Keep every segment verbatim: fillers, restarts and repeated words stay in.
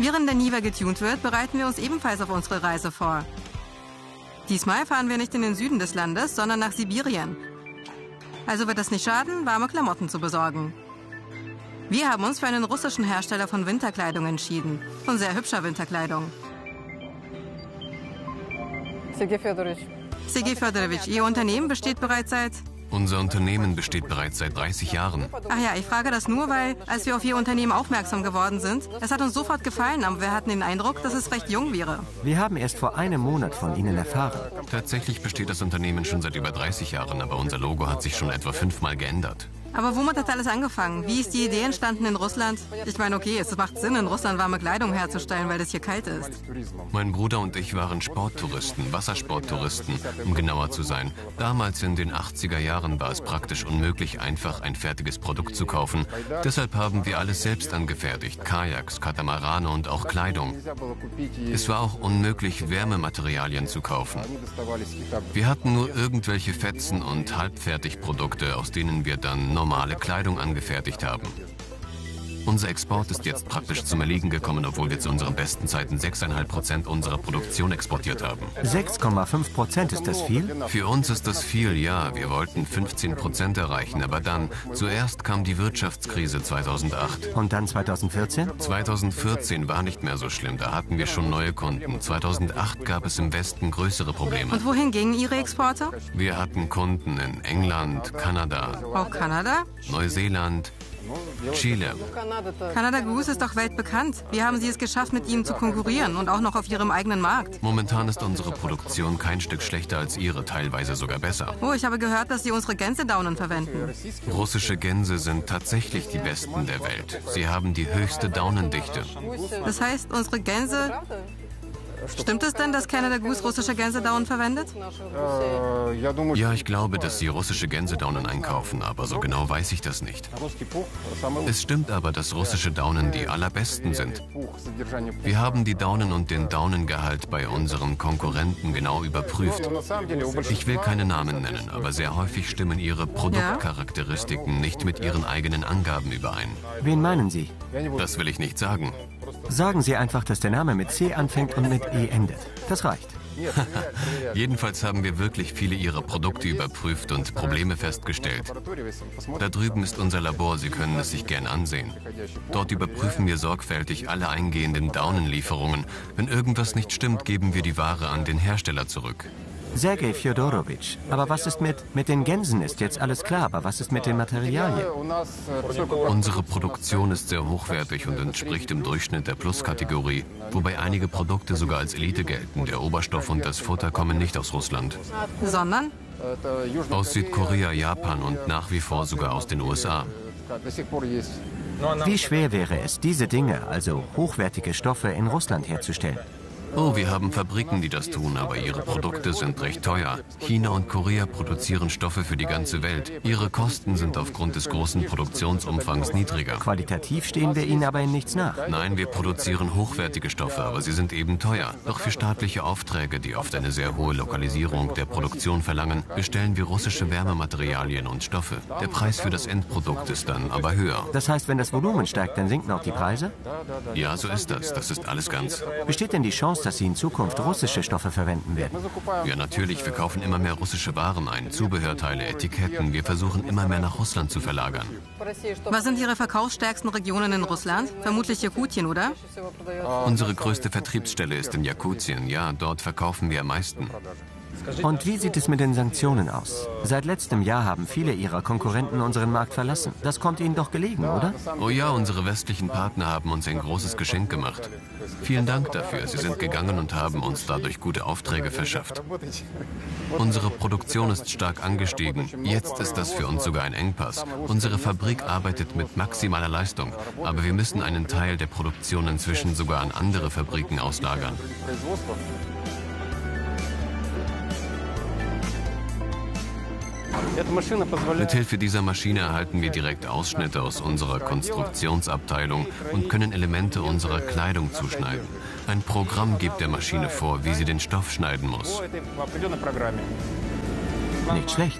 Während der Niva getunt wird, bereiten wir uns ebenfalls auf unsere Reise vor. Diesmal fahren wir nicht in den Süden des Landes, sondern nach Sibirien. Also wird es nicht schaden, warme Klamotten zu besorgen. Wir haben uns für einen russischen Hersteller von Winterkleidung entschieden. Von sehr hübscher Winterkleidung. Sergei Fjodorowitsch, Ihr Unternehmen besteht bereits seit... Unser Unternehmen besteht bereits seit dreißig Jahren. Ach ja, ich frage das nur, weil, als wir auf Ihr Unternehmen aufmerksam geworden sind, es hat uns sofort gefallen, aber wir hatten den Eindruck, dass es recht jung wäre. Wir haben erst vor einem Monat von Ihnen erfahren. Tatsächlich besteht das Unternehmen schon seit über dreißig Jahren, aber unser Logo hat sich schon etwa fünfmal geändert. Aber womit hat alles angefangen? Wie ist die Idee entstanden in Russland? Ich meine, okay, es macht Sinn, in Russland warme Kleidung herzustellen, weil es hier kalt ist. Mein Bruder und ich waren Sporttouristen, Wassersporttouristen, um genauer zu sein. Damals in den achtziger Jahren war es praktisch unmöglich, einfach ein fertiges Produkt zu kaufen. Deshalb haben wir alles selbst angefertigt, Kajaks, Katamarane und auch Kleidung. Es war auch unmöglich, Wärmematerialien zu kaufen. Wir hatten nur irgendwelche Fetzen und Halbfertigprodukte, aus denen wir dann normale Kleidung angefertigt haben. Unser Export ist jetzt praktisch zum Erliegen gekommen, obwohl wir zu unseren besten Zeiten sechs Komma fünf Prozent unserer Produktion exportiert haben. sechs Komma fünf Prozent, ist das viel? Für uns ist das viel, ja. Wir wollten fünfzehn Prozent erreichen, aber dann, zuerst kam die Wirtschaftskrise zweitausendacht. Und dann zweitausendvierzehn? zweitausendvierzehn war nicht mehr so schlimm, da hatten wir schon neue Kunden. zweitausendacht gab es im Westen größere Probleme. Und wohin gingen Ihre Exporte? Wir hatten Kunden in England, Kanada, Auch Kanada? Neuseeland, Chile. Canada Goose ist doch weltbekannt. Wie haben Sie es geschafft, mit ihnen zu konkurrieren und auch noch auf Ihrem eigenen Markt? Momentan ist unsere Produktion kein Stück schlechter als Ihre, teilweise sogar besser. Oh, ich habe gehört, dass Sie unsere Gänsedaunen verwenden. Russische Gänse sind tatsächlich die besten der Welt. Sie haben die höchste Daunendichte. Das heißt, unsere Gänse... Stimmt es denn, dass Canada Goose russische Gänsedaunen verwendet? Ja, ich glaube, dass sie russische Gänsedaunen einkaufen, aber so genau weiß ich das nicht. Es stimmt aber, dass russische Daunen die allerbesten sind. Wir haben die Daunen und den Daunengehalt bei unseren Konkurrenten genau überprüft. Ich will keine Namen nennen, aber sehr häufig stimmen ihre Produktcharakteristiken nicht mit ihren eigenen Angaben überein. Wen meinen Sie? Das will ich nicht sagen. Sagen Sie einfach, dass der Name mit C anfängt und mit E endet. Das reicht. Jedenfalls haben wir wirklich viele ihrer Produkte überprüft und Probleme festgestellt. Da drüben ist unser Labor, Sie können es sich gern ansehen. Dort überprüfen wir sorgfältig alle eingehenden Daunenlieferungen. Wenn irgendwas nicht stimmt, geben wir die Ware an den Hersteller zurück. Sergei Fjodorowitsch, aber was ist mit... Mit den Gänsen ist jetzt alles klar, aber was ist mit den Materialien? Unsere Produktion ist sehr hochwertig und entspricht im Durchschnitt der Plus-Kategorie, wobei einige Produkte sogar als Elite gelten. Der Oberstoff und das Futter kommen nicht aus Russland. Sondern? Aus Südkorea, Japan und nach wie vor sogar aus den U S A. Wie schwer wäre es, diese Dinge, also hochwertige Stoffe, in Russland herzustellen? Oh, wir haben Fabriken, die das tun, aber ihre Produkte sind recht teuer. China und Korea produzieren Stoffe für die ganze Welt. Ihre Kosten sind aufgrund des großen Produktionsumfangs niedriger. Qualitativ stehen wir ihnen aber in nichts nach. Nein, wir produzieren hochwertige Stoffe, aber sie sind eben teuer. Doch für staatliche Aufträge, die oft eine sehr hohe Lokalisierung der Produktion verlangen, bestellen wir russische Wärmematerialien und Stoffe. Der Preis für das Endprodukt ist dann aber höher. Das heißt, wenn das Volumen steigt, dann sinken auch die Preise? Ja, so ist das. Das ist alles ganz. Besteht denn die Chance, dass Sie in Zukunft russische Stoffe verwenden werden? Ja, natürlich. Wir kaufen immer mehr russische Waren ein. Zubehörteile, Etiketten. Wir versuchen immer mehr nach Russland zu verlagern. Was sind Ihre verkaufsstärksten Regionen in Russland? Vermutlich Jakutien, oder? Unsere größte Vertriebsstelle ist in Jakutien. Ja, dort verkaufen wir am meisten. Und wie sieht es mit den Sanktionen aus? Seit letztem Jahr haben viele Ihrer Konkurrenten unseren Markt verlassen. Das kommt Ihnen doch gelegen, oder? Oh ja, unsere westlichen Partner haben uns ein großes Geschenk gemacht. Vielen Dank dafür. Sie sind gegangen und haben uns dadurch gute Aufträge verschafft. Unsere Produktion ist stark angestiegen. Jetzt ist das für uns sogar ein Engpass. Unsere Fabrik arbeitet mit maximaler Leistung, aber wir müssen einen Teil der Produktion inzwischen sogar an andere Fabriken auslagern. Mithilfe dieser Maschine erhalten wir direkt Ausschnitte aus unserer Konstruktionsabteilung und können Elemente unserer Kleidung zuschneiden. Ein Programm gibt der Maschine vor, wie sie den Stoff schneiden muss. Nicht schlecht.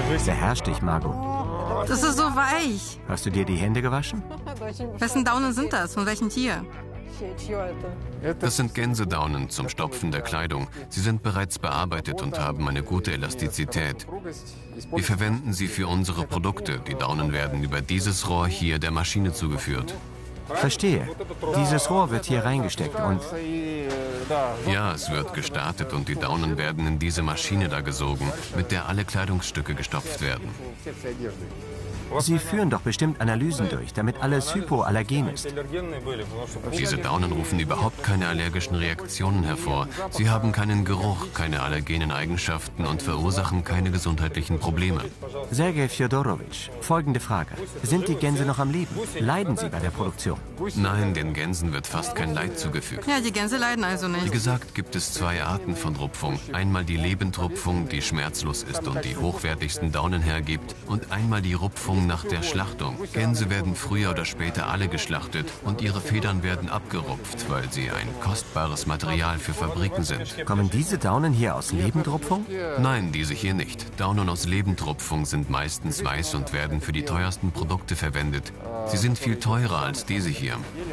Beherrsch dich, Margot. Das ist so weich. Hast du dir die Hände gewaschen? Wessen Daunen sind das? Von welchem Tier? Das sind Gänsedaunen zum Stopfen der Kleidung. Sie sind bereits bearbeitet und haben eine gute Elastizität. Wir verwenden sie für unsere Produkte. Die Daunen werden über dieses Rohr hier der Maschine zugeführt. Verstehe. Dieses Rohr wird hier reingesteckt und... Ja, es wird gestartet und die Daunen werden in diese Maschine da gesogen, mit der alle Kleidungsstücke gestopft werden. Sie führen doch bestimmt Analysen durch, damit alles hypoallergen ist. Diese Daunen rufen überhaupt keine allergischen Reaktionen hervor. Sie haben keinen Geruch, keine allergenen Eigenschaften und verursachen keine gesundheitlichen Probleme. Sergei Fjodorowitsch, folgende Frage. Sind die Gänse noch am Leben? Leiden sie bei der Produktion? Nein, den Gänsen wird fast kein Leid zugefügt. Ja, die Gänse leiden also Wie nicht. gesagt, gibt es zwei Arten von Rupfung. Einmal die Lebendrupfung, die schmerzlos ist und die hochwertigsten Daunen hergibt. Und einmal die Rupfung nach der Schlachtung. Gänse werden früher oder später alle geschlachtet und ihre Federn werden abgerupft, weil sie ein kostbares Material für Fabriken sind. Kommen diese Daunen hier aus Lebendrupfung? Nein, diese hier nicht. Daunen aus Lebendrupfung sind meistens weiß und werden für die teuersten Produkte verwendet. Sie sind viel teurer als diese hier.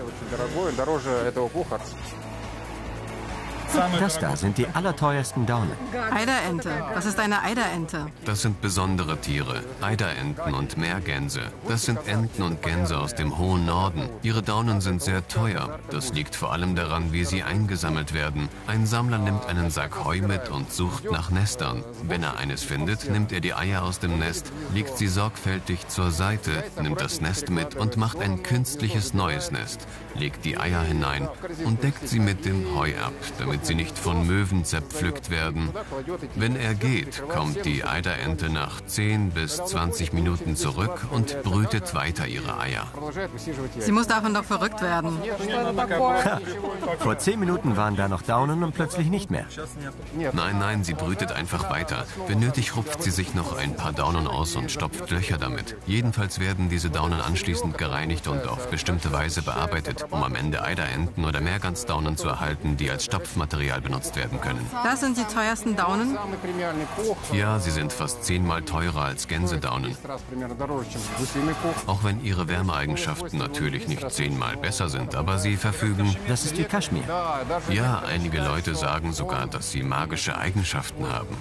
Das da sind die allerteuersten Daunen. Eiderente. Was ist eine Eiderente? Das sind besondere Tiere, Eiderenten und Meergänse. Das sind Enten und Gänse aus dem hohen Norden. Ihre Daunen sind sehr teuer. Das liegt vor allem daran, wie sie eingesammelt werden. Ein Sammler nimmt einen Sack Heu mit und sucht nach Nestern. Wenn er eines findet, nimmt er die Eier aus dem Nest, legt sie sorgfältig zur Seite, nimmt das Nest mit und macht ein künstliches neues Nest, legt die Eier hinein und deckt sie mit dem Heu ab, damit sie nicht von Möwen zerpflückt werden. Wenn er geht, kommt die Eiderente nach zehn bis zwanzig Minuten zurück und brütet weiter ihre Eier. Sie muss davon doch verrückt werden. Vor zehn Minuten waren da noch Daunen und plötzlich nicht mehr. Nein, nein, sie brütet einfach weiter. Wenn nötig, rupft sie sich noch ein paar Daunen aus und stopft Löcher damit. Jedenfalls werden diese Daunen anschließend gereinigt und auf bestimmte Weise bearbeitet, um am Ende Eiderenten oder Meergansdaunen zu erhalten, die als Stopfmaterial benutzt werden können. Das sind die teuersten Daunen? Ja, sie sind fast zehnmal teurer als Gänsedaunen. Auch wenn ihre Wärmeeigenschaften natürlich nicht zehnmal besser sind, aber sie verfügen... Das ist wie Kaschmir. Ja, einige Leute sagen sogar, dass sie magische Eigenschaften haben.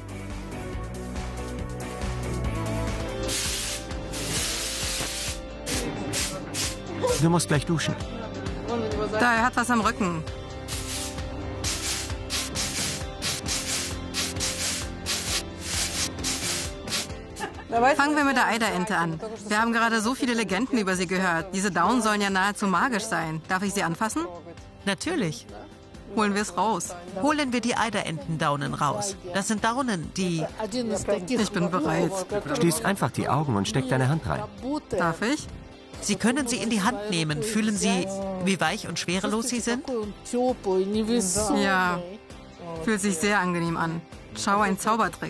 Du musst gleich duschen. Da, er hat was am Rücken. Fangen wir mit der Eiderente an. Wir haben gerade so viele Legenden über sie gehört. Diese Daunen sollen ja nahezu magisch sein. Darf ich sie anfassen? Natürlich. Holen wir es raus. Holen wir die Eiderentendaunen raus. Das sind Daunen, die... Ich bin bereit. Schließ einfach die Augen und steck deine Hand rein. Darf ich? Sie können sie in die Hand nehmen. Fühlen Sie, wie weich und schwerelos sie sind? Ja. Fühlt sich sehr angenehm an. Schau, ein Zaubertrick.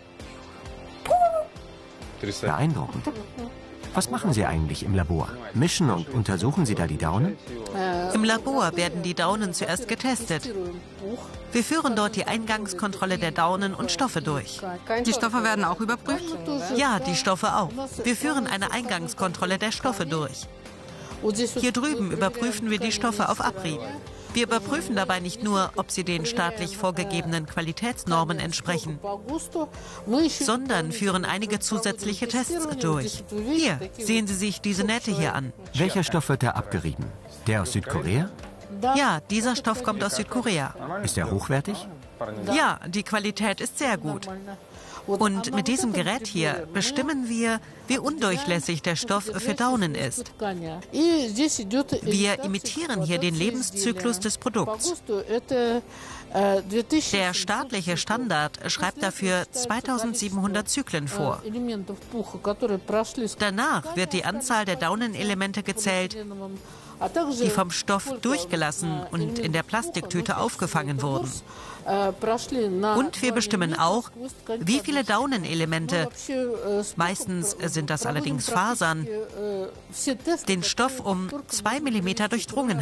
Beeindruckend. Was machen Sie eigentlich im Labor? Mischen und untersuchen Sie da die Daunen? Im Labor werden die Daunen zuerst getestet. Wir führen dort die Eingangskontrolle der Daunen und Stoffe durch. Die Stoffe werden auch überprüft? Ja, die Stoffe auch. Wir führen eine Eingangskontrolle der Stoffe durch. Hier drüben überprüfen wir die Stoffe auf Abrieb. Wir überprüfen dabei nicht nur, ob sie den staatlich vorgegebenen Qualitätsnormen entsprechen, sondern führen einige zusätzliche Tests durch. Hier, sehen Sie sich diese Nähte hier an. Welcher Stoff wird da abgerieben? Der aus Südkorea? Ja, dieser Stoff kommt aus Südkorea. Ist er hochwertig? Ja, die Qualität ist sehr gut. Und mit diesem Gerät hier bestimmen wir, wie undurchlässig der Stoff für Daunen ist. Wir imitieren hier den Lebenszyklus des Produkts. Der staatliche Standard schreibt dafür zweitausendsiebenhundert Zyklen vor. Danach wird die Anzahl der Daunenelemente gezählt, die vom Stoff durchgelassen und in der Plastiktüte aufgefangen wurden. Und wir bestimmen auch, wie viele Daunenelemente, meistens sind das allerdings Fasern, den Stoff um zwei Millimeter durchdrungen